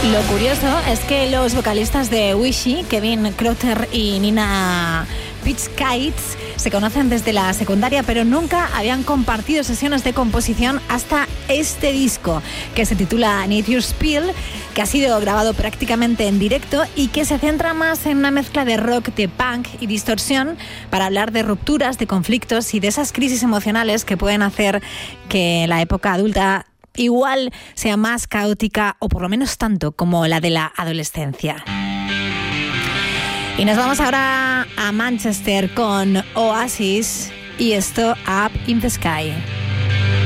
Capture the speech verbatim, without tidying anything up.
Lo curioso es que los vocalistas de Wishy, Kevin Crowther y Nina Pitchkites, se conocen desde la secundaria, pero nunca habían compartido sesiones de composición hasta este disco, que se titula Need Your Spill, que ha sido grabado prácticamente en directo y que se centra más en una mezcla de rock, de punk y distorsión para hablar de rupturas, de conflictos y de esas crisis emocionales que pueden hacer que la época adulta igual sea más caótica o por lo menos tanto como la de la adolescencia. Y nos vamos ahora a Manchester con Oasis y esto Up in the Sky.